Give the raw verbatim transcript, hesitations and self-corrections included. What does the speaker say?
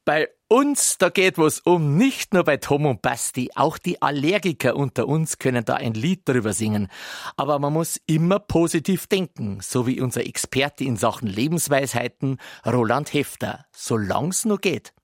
Bei uns, da geht was um, nicht nur bei Tom und Basti, auch die Allergiker unter uns können da ein Lied drüber singen. Aber man muss immer positiv denken, so wie unser Experte in Sachen Lebensweisheiten, Roland Hefter, solang's nur geht.